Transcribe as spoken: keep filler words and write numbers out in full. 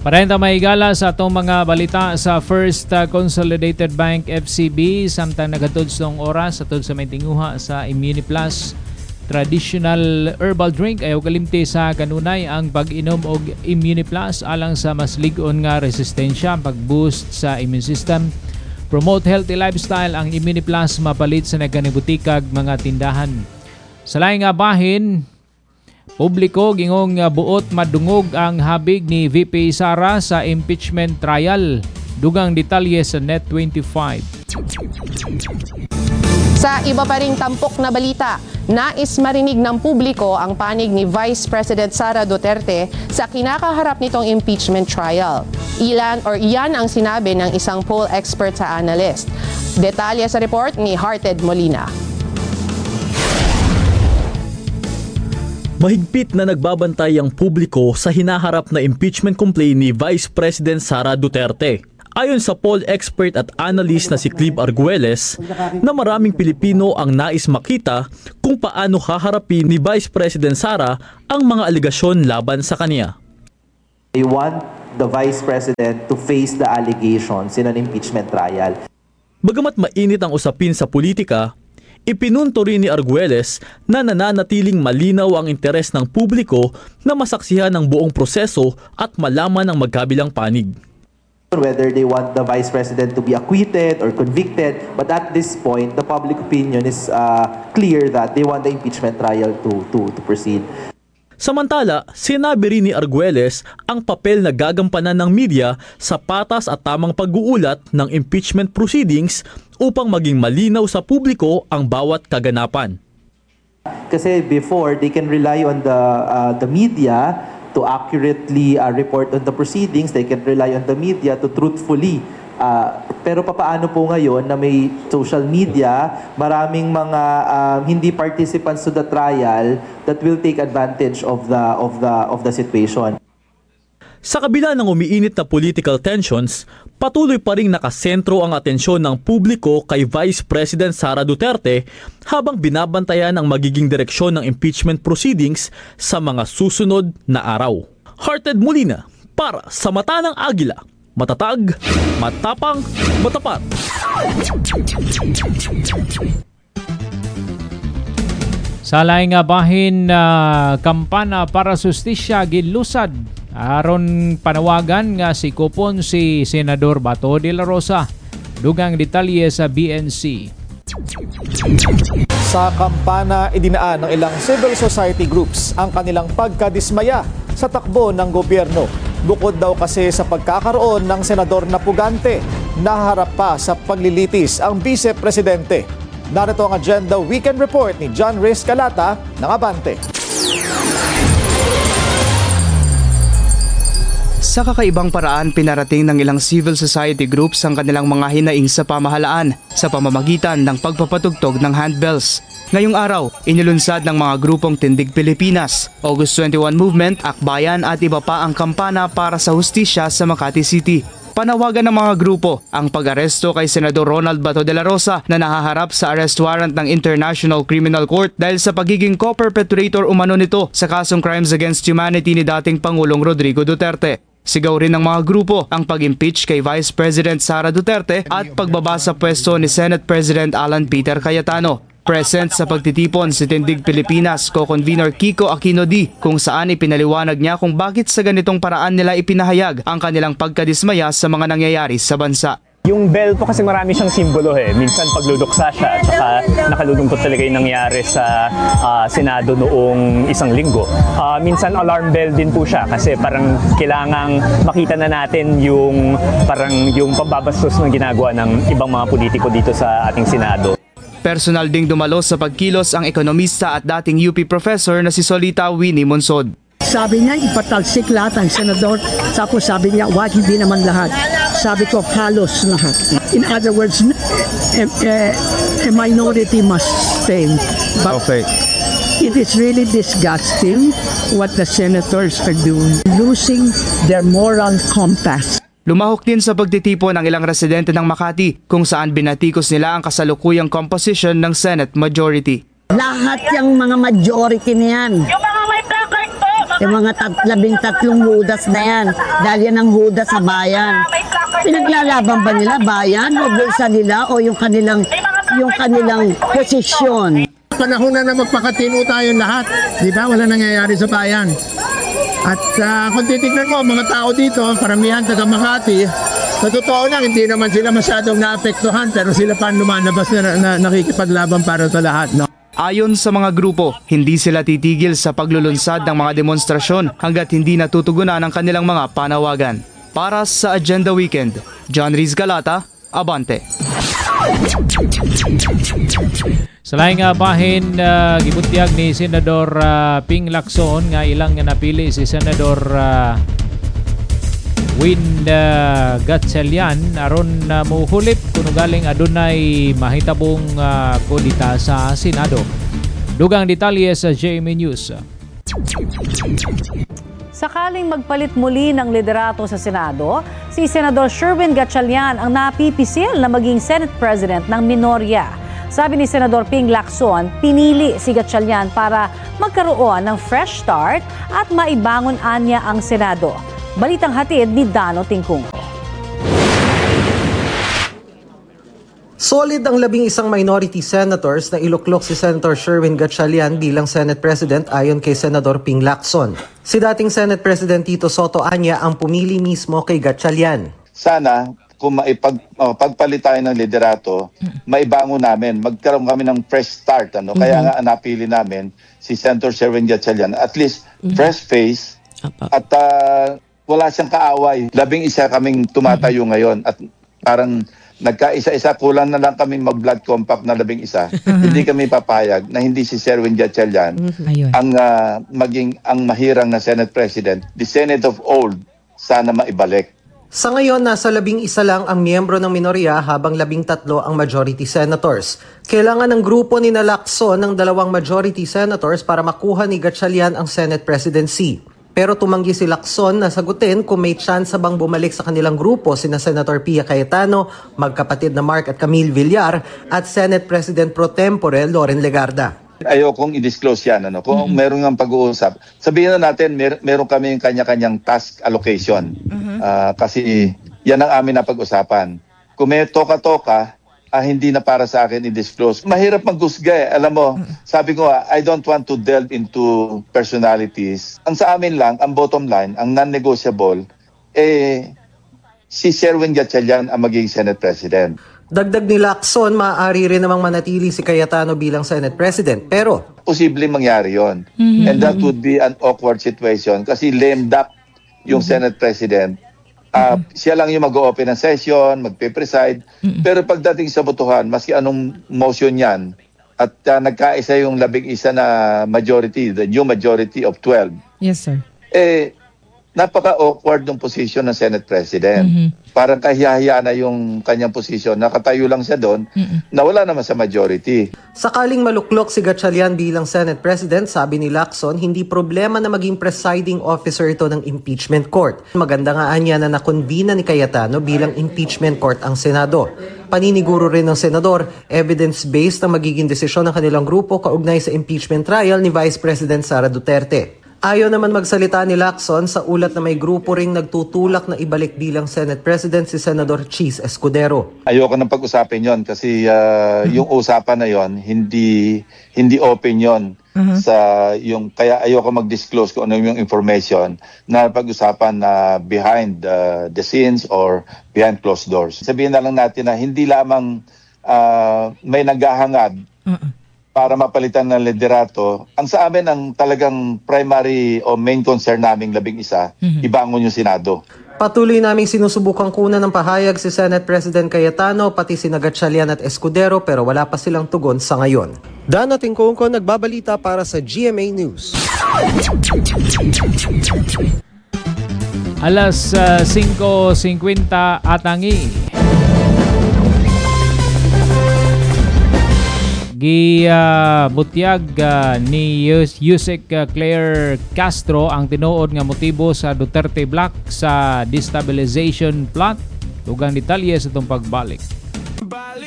Parenta mahigala sa atong mga balita sa First uh, Consolidated Bank F C B samtang nagatod sa oras atod sa may tinguha sa Immuniplus traditional herbal drink ayaw kalimti sa kanunay ang pag-inom og Immuniplus alang sa mas lig-on nga resistensya, pag-boost sa immune system, promote healthy lifestyle. Ang Immuniplus mapalit sa nagkanibutikag mga tindahan. Sa laing nga bahin, publiko gingong buot madungog ang habig ni V P Sara sa impeachment trial. Dugang detalye sa Net twenty-five. Sa iba pa ring tampok na balita, nais marinig ng publiko ang panig ni Vice President Sara Duterte sa kinakaharap nitong impeachment trial. Ilan or iyan ang sinabi ng isang poll expert sa analyst. Detalye sa report ni Hearted Molina. Mahigpit na nagbabantay ang publiko sa hinaharap na impeachment complaint ni Vice President Sara Duterte. Ayon sa poll expert at analyst na si Clive Arguelles, na maraming Pilipino ang nais makita kung paano haharapin ni Vice President Sara ang mga aligasyon laban sa kanya. They want the Vice President to face the allegations in an impeachment trial. Bagamat mainit ang usapin sa politika, ipinunto rin ni Arguelles na nananatiling malinaw ang interes ng publiko na masaksihan ang buong proseso at malaman ang magkabilang panig. Whether they want the Vice President to be acquitted or convicted, but at this point, the public opinion is uh, clear that they want the impeachment trial to, to, to proceed. Samantala, sinabi rin ni Arguelles ang papel na gagampanan ng media sa patas at tamang pag-uulat ng impeachment proceedings upang maging malinaw sa publiko ang bawat kaganapan. Kasi before, they can rely on the, uh, the media to accurately uh, report on the proceedings. They can rely on the media to truthfully. Uh, pero papaano po ngayon na may social media, maraming mga uh, hindi participants to the trial that will take advantage of the of the of the situation. Sa kabila ng umiinit na political tensions, patuloy pa ring nakasentro ang atensyon ng publiko kay Vice President Sara Duterte habang binabantayan ang magiging direksyon ng impeachment proceedings sa mga susunod na araw. Hearted Molina para sa Mata ng Agila. Matatag, matapang, matapat. Sa laing nga bahin na uh, kampana para sustisya gilusad aron panawagan nga si kupon si Senador Bato de la Rosa. Dugang detalye sa B N C. Sa kampana, idinaan ng ilang civil society groups ang kanilang pagkadismaya sa takbo ng gobyerno. Bukod daw kasi sa pagkakaroon ng senador na pugante, naharap pa sa paglilitis ang vice-presidente. Narito ang Agenda Weekend Report ni John Reyes Calata ng Abante. Sa kakaibang paraan, pinarating ng ilang civil society groups ang kanilang mga hinaing sa pamahalaan sa pamamagitan ng pagpapatugtog ng handbells. Ngayong araw, inilunsad ng mga grupong Tindig Pilipinas, August twenty-one Movement, Akbayan at iba pa ang kampana para sa hustisya sa Makati City. Panawagan ng mga grupo ang pag-aresto kay Senador Ronald Bato de la Rosa na nahaharap sa arrest warrant ng International Criminal Court dahil sa pagiging co-perpetrator umano nito sa kasong crimes against humanity ni dating Pangulong Rodrigo Duterte. Sigaw rin ng mga grupo ang pag-impeach kay Vice President Sara Duterte at pagbaba sa pwesto ni Senate President Alan Peter Cayetano. Present sa pagtitipon si Tindig Pilipinas Co-Convener Kiko Aquino D kung saan ipinaliwanag niya kung bakit sa ganitong paraan nila ipinahayag ang kanilang pagkadismaya sa mga nangyayari sa bansa. Yung bell po kasi marami siyang simbolo eh. Minsan pagluluksa siya at saka nakalulungkot talaga yung nangyari sa uh, Senado noong isang linggo. Uh, minsan alarm bell din po siya kasi parang kailangang makita na natin yung parang yung pambabastos na ginagawa ng ibang mga politiko dito sa ating Senado. Personal ding dumalo sa pagkilos ang ekonomista at dating U P professor na si Solita Winnie Monsod. Sabi niya ipatalsik lahat ang senador, tapos sabi niya wag hindi naman lahat. Sabi ko halos lahat. In other words, a, a, a minority must stay. But okay. It is really disgusting what the senators are doing, losing their moral compass. Lumahok din sa pagtitipon ng ilang residente ng Makati kung saan binatikos nila ang kasalukuyang composition ng Senate majority. Lahat yung mga majority niyan. Yung mga may placard po, Yung mga tat, labing tatlong hudas na yan. Dahil yan ang hudas sa bayan. Pinaglalaban ba nila bayan o bulsa nila o yung kanilang, yung kanilang posisyon? Panahon na na magpakatino tayo lahat. Di ba? Wala nangyayari sa bayan. At uh, kung titignan mo, mga tao dito, paramihan taga Makati, sa totoo lang, hindi naman sila masyadong naapektuhan, pero sila pa lumalabas na, na nakikipaglaban para sa lahat. No? Ayon sa mga grupo, hindi sila titigil sa paglulunsad ng mga demonstrasyon hanggat hindi natutugunan ang kanilang mga panawagan. Para sa Agenda Weekend, John Riz Galata, Abante. Sa laing uh, bahin, uh, gibutyag ni Senador uh, Ping Lacson nga ilang nga napili si Senador uh, Win uh, Gatchalian aron uh, muhulip kuno galing adunay mahitabong uh, kodita sa Senado. Dugang detalye sa J M A News. Sakaling magpalit muli ng liderato sa Senado, si Senador Sherwin Gatchalian ang napipisil na maging Senate President ng minorya. Sabi ni Senador Ping Lacson, pinili si Gatchalian para magkaroon ng fresh start at maibangon anya ang Senado. Balitang hatid ni Dano Tingkungko. Solid ang labing isang minority senators na iluklok si Senator Sherwin Gatchalian bilang Senate President ayon kay Senador Ping Lacson. Si dating Senate President Tito Soto anya ang pumili mismo kay Gatchalian. Sana kung maipag, oh, pagpalit tayo ng liderato, maibango namin, magkaroon kami ng fresh start. Ano? Kaya nga napili namin si Senator Sherwin Gatchalian. At least fresh face at uh, wala siyang kaaway. Labing isa kaming tumatayo ngayon at parang nagkaisa-isa, kulang na lang kami mag-blood compact na labing isa. Hindi kami papayag na hindi si Sherwin Gatchalian ang uh, maging ang mahirang na Senate President. The Senate of old, sana maibalik. Sa ngayon, nasa labing isa lang ang miyembro ng minorya habang labing tatlo ang majority senators. Kailangan ng grupo ni Lacson ng dalawang majority senators para makuha ni Gatchalian ang Senate presidency. Pero tumanggi si Lacson na sagutin kung may tsansa bang bumalik sa kanilang grupo sina Senator Pia Cayetano, magkapatid na Mark at Camille Villar at Senate President Pro Tempore Loren Legarda. Ayokong i-disclose yan. Ano? Kung mm-hmm. meron ng pag-uusap, sabihin na natin mer- meron kami yung kanya-kanyang task allocation. Mm-hmm. Uh, kasi yan ang amin na pag-usapan. Kung may toka-toka, ah, hindi na para sa akin i-disclose. Mahirap mag-gusga eh. Alam mo, mm-hmm. sabi ko, I don't want to delve into personalities. Ang sa amin lang, ang bottom line, ang non-negotiable, eh, si Sherwin Gatchalian ang maging Senate President. Dagdag ni Lacson, maaari rin namang manatili si Cayetano bilang Senate President. Pero posibleng mangyari yon. Mm-hmm. And that would be an awkward situation kasi lame duck yung mm-hmm. Senate President. Uh, mm-hmm. Siya lang yung mag-open ng session, magpe-preside. Mm-hmm. Pero pagdating sa botohan, maski anong motion yan, at uh, nagkaisa yung labing isa na majority, the new majority of twelve. Yes, sir. Eh, napaka-awkward ng position ng Senate President. Mm-hmm. Parang kahiyahiya na yung kanyang position. Nakatayo lang siya doon, mm-hmm. na wala naman sa majority. Sakaling maluklok si Gatchalian bilang Senate President, sabi ni Lacson, hindi problema na maging presiding officer ito ng impeachment court. Maganda nga anya na nakonbina ni Cayetano bilang impeachment court ang Senado. Paniniguro rin ng Senador, evidence-based ang magiging desisyon ng kanilang grupo kaugnay sa impeachment trial ni Vice President Sara Duterte. Ayaw naman magsalita ni Lacson sa ulat na may grupo ring nagtutulak na ibalik bilang Senate President si Senador Cheese Escudero. Ayoko nang pag-usapin yon kasi uh, yung usapan na yon hindi hindi open yon. Uh-huh. Sa yung kaya ayoko mag-disclose kung ano yung information na pag-usapan na behind uh, the scenes or behind closed doors. Sabihin na lang natin na hindi lamang uh, may naghahangad uh-uh. para mapalitan ng liderato. Ang sa amin, ang talagang primary o main concern naming labing isa, mm-hmm. ibangon yung Senado. Patuloy naming sinusubukang kunan ng pahayag si Senate President Cayetano, pati si Gatchalian at Escudero, pero wala pa silang tugon sa ngayon. Dano Tingkungko, nagbabalita para sa G M A News. Alas uh, cinco fifty atangi. Gi uh, butyag uh, ni Yusek uh, Claire Castro ang tinuod nga motibo sa Duterte Black sa destabilization plot. Tugang detalye sa itong pagbalik.